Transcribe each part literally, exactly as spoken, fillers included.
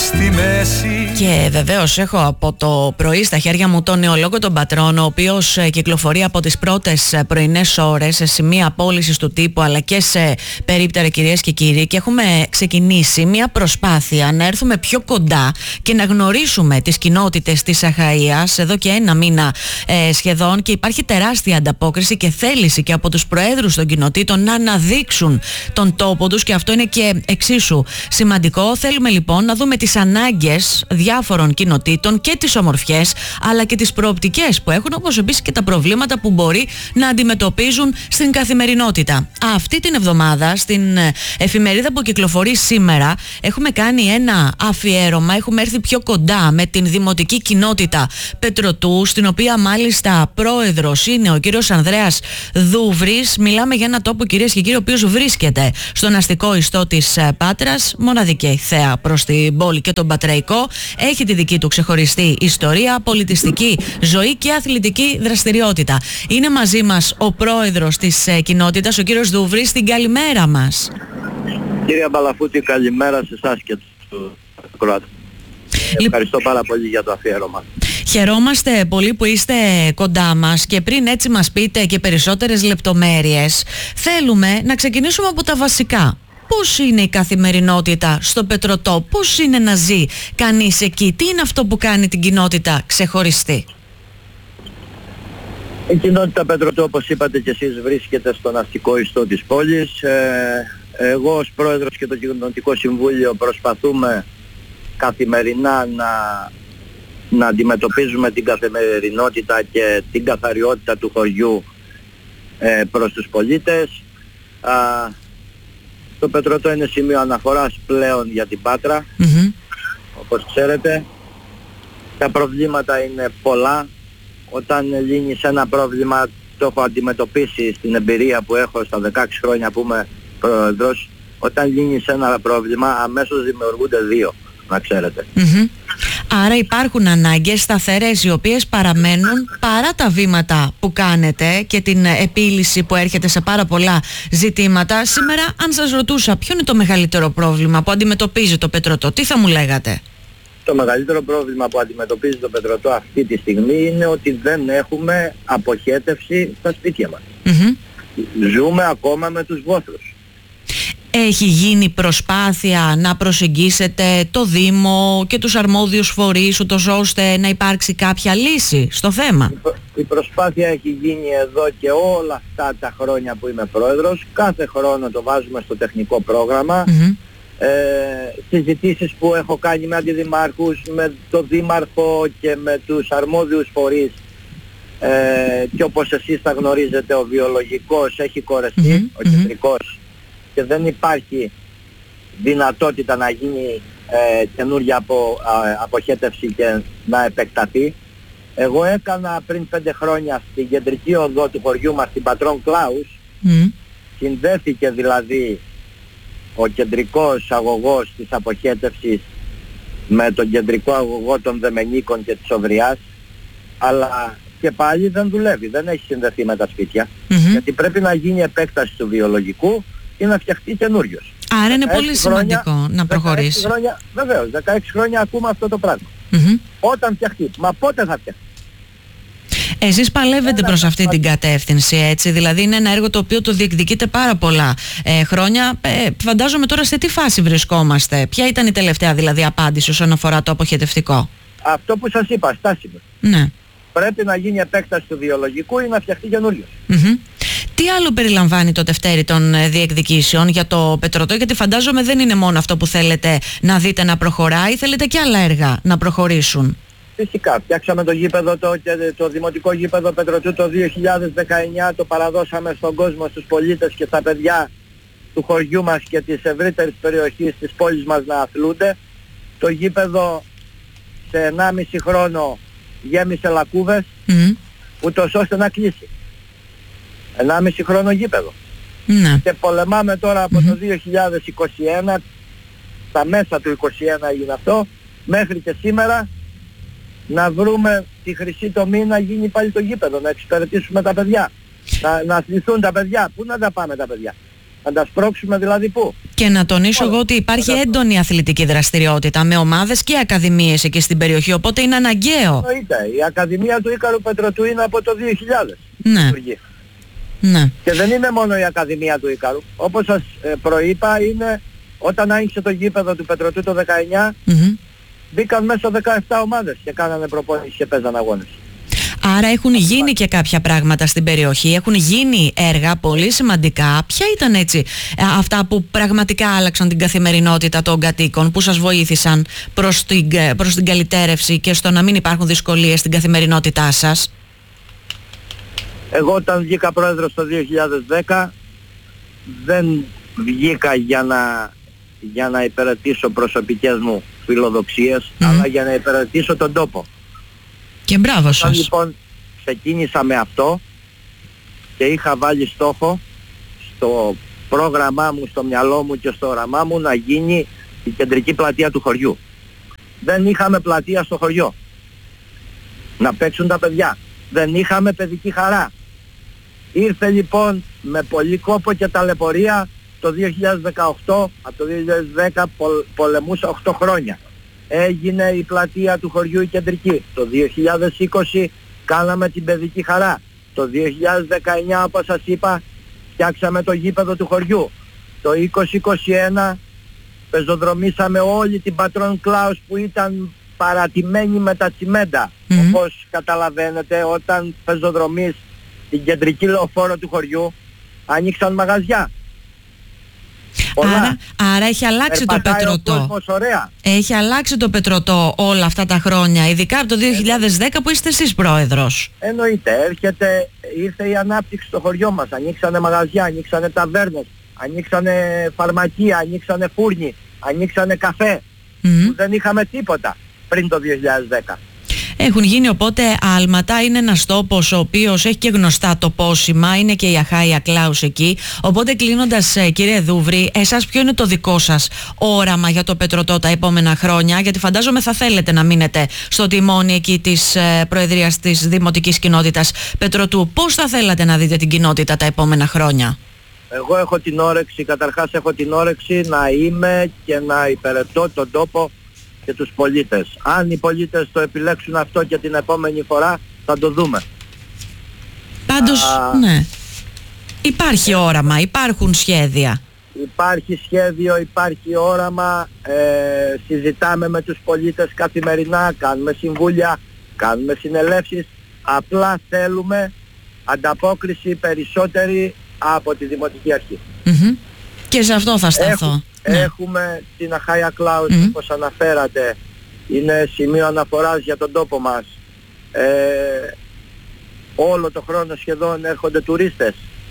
στη μέση. Και βεβαίως έχω από το πρωί στα χέρια μου τον νεολόγο τον Πατρών, ο οποίος κυκλοφορεί από τις πρώτες πρωινές ώρες σε σημεία πώλησης του τύπου αλλά και σε περίπτερα, κυρίες και κύριοι, και έχουμε ξεκινήσει μια προσπάθεια να έρθουμε πιο κοντά και να γνωρίσουμε τις κοινότητες της Αχαΐας εδώ και ένα μήνα ε, σχεδόν, και υπάρχει τεράστια ανταπόκριση και θέληση και από τους προέδρους των κοινοτήτων να αναδείξουν τον τόπο τους, και αυτό είναι και εξίσου σημαντικό. Θέλουμε λοιπόν να δούμε τις ανάγκες διάφορων κοινοτήτων και τις ομορφιές αλλά και τις προοπτικές που έχουν, όπως επίσης και τα προβλήματα που μπορεί να αντιμετωπίζουν στην καθημερινότητα. Αυτή την εβδομάδα στην εφημερίδα που κυκλοφορεί σήμερα έχουμε κάνει ένα αφιέρωμα, έχουμε έρθει πιο κοντά με την δημοτική κοινότητα Πετρωτού, στην οποία μάλιστα πρόεδρος είναι ο κύριος Ανδρέας Δούβρης. Μιλάμε για ένα τόπο, κυρίες και κύριοι, ο οποίος βρίσκεται στον αστικό ιστό της Πάτρας, μοναδική θέα προς την πόλη και τον Πατραϊκό. Έχει τη δική του ξεχωριστή ιστορία, πολιτιστική ζωή και αθλητική δραστηριότητα. Είναι μαζί μας ο πρόεδρος της ε, κοινότητας, ο κύριος Δούβρης. Την καλημέρα μας. Κύριε Μπαλαφούτη, καλημέρα σε εσάς και τους ακροατές. Ευχαριστώ πάρα πολύ για το αφιέρωμα. Χαιρόμαστε πολύ που είστε κοντά μας, και πριν έτσι μας πείτε και περισσότερες λεπτομέρειες, θέλουμε να ξεκινήσουμε από τα βασικά. Πώς είναι η καθημερινότητα στο Πετρωτό, πώς είναι να ζει κανείς εκεί, τι είναι αυτό που κάνει την κοινότητα ξεχωριστή? Η κοινότητα Πετρωτό, όπως είπατε και εσείς, βρίσκεται στον αστικό ιστό της πόλης. Ε, εγώ ως πρόεδρος και το Κοινοτικό Συμβούλιο προσπαθούμε καθημερινά να, να αντιμετωπίζουμε την καθημερινότητα και την καθαριότητα του χωριού ε, προς τους πολίτες. Α, το Πετρωτό είναι σημείο αναφοράς πλέον για την Πάτρα. Mm-hmm. Όπως ξέρετε, τα προβλήματα είναι πολλά. Όταν λύνεις ένα πρόβλημα, το έχω αντιμετωπίσει στην εμπειρία που έχω στα δεκαέξι χρόνια που είμαι πρόεδρος, όταν λύνεις ένα πρόβλημα αμέσως δημιουργούνται δύο, να ξέρετε. Mm-hmm. Άρα υπάρχουν ανάγκες σταθερές οι οποίες παραμένουν παρά τα βήματα που κάνετε και την επίλυση που έρχεται σε πάρα πολλά ζητήματα. Σήμερα, αν σας ρωτούσα ποιο είναι το μεγαλύτερο πρόβλημα που αντιμετωπίζει το Πετρωτό, τι θα μου λέγατε? Το μεγαλύτερο πρόβλημα που αντιμετωπίζει το Πετρωτό αυτή τη στιγμή είναι ότι δεν έχουμε αποχέτευση στα σπίτια μας. Mm-hmm. Ζούμε ακόμα με τους βόθρους. Έχει γίνει προσπάθεια να προσεγγίσετε το Δήμο και τους αρμόδιους φορείς, ούτως ώστε να υπάρξει κάποια λύση στο θέμα? Η, προ, η προσπάθεια έχει γίνει εδώ και όλα αυτά τα χρόνια που είμαι πρόεδρος. Κάθε χρόνο το βάζουμε στο τεχνικό πρόγραμμα. Mm-hmm. Ε, συζητήσεις που έχω κάνει με αντιδημάρχους, με τον Δήμαρχο και με τους αρμόδιους φορείς, ε, και όπως εσείς θα γνωρίζετε, ο βιολογικός έχει κορεστεί, mm-hmm. ο κεντρικός, και δεν υπάρχει δυνατότητα να γίνει ε, καινούργια απο, α, αποχέτευση και να επεκταθεί. Εγώ έκανα πριν πέντε χρόνια στην κεντρική οδό του χωριού μας, την Πατρών Κλάους, mm. συνδέθηκε δηλαδή ο κεντρικός αγωγός της αποχέτευσης με τον κεντρικό αγωγό των Δεμενίκων και της Οβριάς, αλλά και πάλι δεν δουλεύει, δεν έχει συνδεθεί με τα σπίτια, mm-hmm. γιατί πρέπει να γίνει επέκταση του βιολογικού και να φτιαχτεί καινούριος. Άρα είναι πολύ σημαντικό χρόνια, να προχωρήσει. Χρόνια, βεβαίως, δεκαέξι χρόνια ακούμε αυτό το πράγμα. Mm-hmm. Όταν φτιαχτεί, μα πότε θα φτιαχτεί? Εσείς παλεύετε προς αυτή την κατεύθυνση, έτσι, δηλαδή είναι ένα έργο το οποίο το διεκδικείτε πάρα πολλά ε, χρόνια. Ε, φαντάζομαι τώρα σε τι φάση βρισκόμαστε, ποια ήταν η τελευταία δηλαδή απάντηση όσον αφορά το αποχετευτικό? Αυτό που σας είπα, στάσιμο. Ναι. Πρέπει να γίνει επέκταση του βιολογικού ή να φτιαχτεί καινούριος. Mm-hmm. Τι άλλο περιλαμβάνει το τευτέρι των διεκδικήσεων για το Πετρωτό, γιατί φαντάζομαι δεν είναι μόνο αυτό που θέλετε να δείτε να προχωράει, θέλετε και άλλα έργα να προχωρήσουν? Φυσικά, φτιάξαμε το γήπεδο, το, το δημοτικό γήπεδο Πετρωτού το δύο χιλιάδες δεκαεννιά, το παραδώσαμε στον κόσμο, στους πολίτες και στα παιδιά του χωριού μας και της ευρύτερης περιοχής της πόλης μας να αθλούνται. Το γήπεδο σε ενάμιση χρόνο γέμισε λακκούβες, mm. ούτως ώστε να κλείσει. ενάμιση χρόνο γήπεδο. Mm. Και πολεμάμε τώρα από mm-hmm. το δύο χιλιάδες είκοσι ένα, τα μέσα του είκοσι ένα έγινε αυτό, μέχρι και σήμερα, να βρούμε τη χρυσή τομή να γίνει πάλι το γήπεδο, να εξυπηρετήσουμε τα παιδιά, να, να αθληθούν τα παιδιά. Πού να τα πάμε τα παιδιά? Να τα σπρώξουμε δηλαδή πού? Και να τονίσω εγώ ότι υπάρχει έντονη αθλητική δραστηριότητα με ομάδες και ακαδημίες εκεί στην περιοχή, οπότε είναι αναγκαίο. Εννοείται. Η Ακαδημία του Ίκαρου Πετρωτού είναι από το δύο χιλιάδες. Ναι. Ναι. Και δεν είναι μόνο η Ακαδημία του Ίκαρου. Όπως σας προείπα, είναι όταν άνοιξε το γήπεδο του Πετρωτού το δεκαεννιά, mm-hmm. μπήκαν μέσα δεκαεπτά ομάδες και κάνανε προπόνηση και παίζαν αγώνες. Άρα έχουν γίνει και κάποια πράγματα στην περιοχή, έχουν γίνει έργα πολύ σημαντικά. Ποια ήταν έτσι αυτά που πραγματικά άλλαξαν την καθημερινότητα των κατοίκων, που σας βοήθησαν προς την, προς την καλυτέρευση και στο να μην υπάρχουν δυσκολίες στην καθημερινότητά σας? Εγώ όταν βγήκα πρόεδρος το δύο χιλιάδες δέκα δεν βγήκα για να, για να υπηρετήσω προσωπικές μου φιλοδοξίες, mm. αλλά για να υπηρετήσω τον τόπο. Και μπράβο σας. Όταν λοιπόν ξεκίνησα με αυτό και είχα βάλει στόχο στο πρόγραμμά μου, στο μυαλό μου και στο όραμά μου να γίνει η κεντρική πλατεία του χωριού. Δεν είχαμε πλατεία στο χωριό να παίξουν τα παιδιά. Δεν είχαμε παιδική χαρά. Ήρθε λοιπόν με πολύ κόπο και ταλαιπωρία το δύο χιλιάδες δεκαοκτώ, από το δύο χιλιάδες δέκα πολ, πολεμούσα οκτώ χρόνια. Έγινε η πλατεία του χωριού η κεντρική. Το δύο χιλιάδες είκοσι κάναμε την παιδική χαρά. Το δύο χιλιάδες δεκαεννιά, όπως σας είπα, φτιάξαμε το γήπεδο του χωριού. Το είκοσι είκοσι ένα πεζοδρομήσαμε όλη την Πατρών Κλάους που ήταν παρατημένη με τα τσιμέντα. Mm-hmm. Όπως καταλαβαίνετε, όταν πεζοδρομείς την κεντρική λεωφόρο του χωριού, ανοίξαν μαγαζιά. Άρα, άρα έχει αλλάξει Περπατάει το Πετρωτό. Ο κόσμος, ωραία. Έχει αλλάξει το Πετρωτό όλα αυτά τα χρόνια, ειδικά από το δύο χιλιάδες δέκα που είστε εσείς πρόεδρος. Εννοείται, έρχεται, ήρθε η ανάπτυξη στο χωριό μας. Ανοίξανε μαγαζιά, ανοίξανε ταβέρνες, ανοίξανε φαρμακεία, ανοίξανε φούρνοι, ανοίξανε καφέ. Mm-hmm. Που δεν είχαμε τίποτα πριν το δύο χιλιάδες δέκα. Έχουν γίνει οπότε άλματα, είναι ένας τόπος ο οποίος έχει και γνωστά τοπόσημα, είναι και η Αχάια Κλάους εκεί. Οπότε κλείνοντας, κύριε Δούβρη, εσάς ποιο είναι το δικό σας όραμα για το Πετρωτό τα επόμενα χρόνια? Γιατί φαντάζομαι θα θέλετε να μείνετε στο τιμόνι εκεί της Προεδρίας της Δημοτικής Κοινότητας Πετρωτού. Πώς θα θέλατε να δείτε την κοινότητα τα επόμενα χρόνια? Εγώ έχω την όρεξη, καταρχάς έχω την όρεξη να είμαι και να υπηρετώ τον τόπο και τους πολίτες. Αν οι πολίτες το επιλέξουν αυτό και την επόμενη φορά θα το δούμε. Πάντως, Α, ναι. Υπάρχει όραμα, υπάρχουν σχέδια. Υπάρχει σχέδιο, υπάρχει όραμα, ε, συζητάμε με τους πολίτες καθημερινά, κάνουμε συμβούλια, κάνουμε συνελεύσεις. Απλά θέλουμε ανταπόκριση περισσότερη από τη Δημοτική Αρχή. Mm-hmm. Και σε αυτό θα σταθώ. Έχουμε, ναι. έχουμε την Αχάια Κλάους, mm-hmm. όπως αναφέρατε, είναι σημείο αναφοράς για τον τόπο μας. Ε, όλο το χρόνο σχεδόν έρχονται τουρίστες.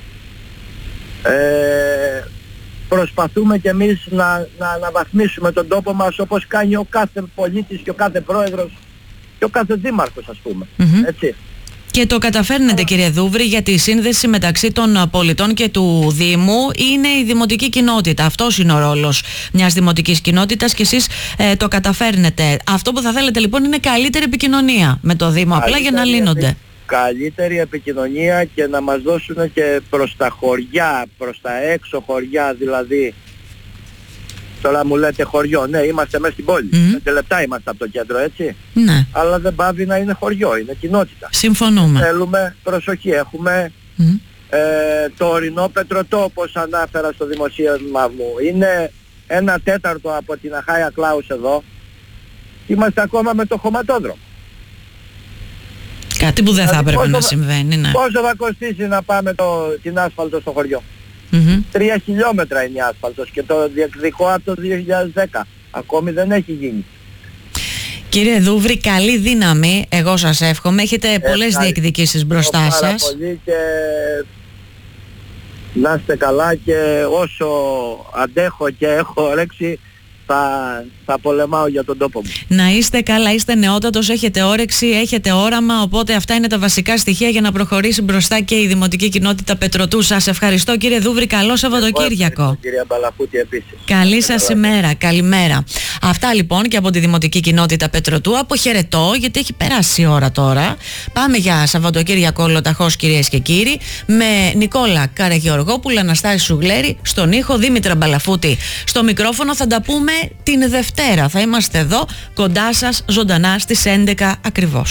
Ε, προσπαθούμε κι εμείς να, να αναβαθμίσουμε τον τόπο μας όπως κάνει ο κάθε πολίτης και ο κάθε πρόεδρος και ο κάθε δήμαρχος, ας πούμε. Mm-hmm. Έτσι. Και το καταφέρνετε, κύριε Δούβρη, γιατί η σύνδεση μεταξύ των πολιτών και του Δήμου είναι η δημοτική κοινότητα. Αυτός είναι ο ρόλος μιας δημοτικής κοινότητας και εσείς ε, το καταφέρνετε. Αυτό που θα θέλετε λοιπόν είναι καλύτερη επικοινωνία με το Δήμο, απλά για να λύνονται. Καλύτερη επικοινωνία και να μας δώσουν και προς τα χωριά, προς τα έξω χωριά δηλαδή. Τώρα μου λέτε χωριό, ναι, είμαστε μέσα στην πόλη. Mm-hmm. Πέντε λεπτά είμαστε από το κέντρο, έτσι. Ναι. Αλλά δεν πάβει να είναι χωριό, είναι κοινότητα. Συμφωνούμε. Θέλουμε προσοχή. Έχουμε mm-hmm. ε, το ορεινό Πετρωτό, όπως ανάφερα στο δημοσίευμα μου. Είναι ένα τέταρτο από την Αχάια Κλάους εδώ. Είμαστε ακόμα με το χωματόδρομο. Κάτι που δεν θα έπρεπε να συμβαίνει, ναι. Πόσο θα κοστίσει να πάμε το, την άσφαλτο στο χωριό? Mm-hmm. Τρία χιλιόμετρα είναι η άσφαλτος και το διεκδικώ από το δύο χιλιάδες δέκα. Ακόμη δεν έχει γίνει. Κύριε Δούβρη, καλή δύναμη. Εγώ σας εύχομαι. Έχετε πολλές διεκδικήσεις μπροστά σας. Πάρα πολύ και να είστε καλά και όσο αντέχω και έχω όρεξη θα, θα πολεμάω για τον τόπο μου. Να είστε καλά, είστε νεότατος, έχετε όρεξη, έχετε όραμα, οπότε αυτά είναι τα βασικά στοιχεία για να προχωρήσει μπροστά και η Δημοτική Κοινότητα Πετρωτού. Σας ευχαριστώ κύριε Δούβρη, καλό Σαββατοκύριακο. Κυρία Μπαλαφούτη επίσης. Καλή σας ημέρα, καλημέρα. Αυτά λοιπόν και από τη Δημοτική Κοινότητα Πετρωτού. Αποχαιρετώ γιατί έχει περάσει η ώρα τώρα. Πάμε για Σαββατοκύριακο ολοταχώς κυρίες και κύριοι, με Νικόλα Καραγεωργόπουλα, Αναστάση Σουγλέρη στον ήχο, Δήμητρα Μπαλαφούτη στο μικρόφωνο. Θα τα πούμε την Δευτέρα. Θα είμαστε εδώ κοντά σας ζωντανά στις έντεκα ακριβώς.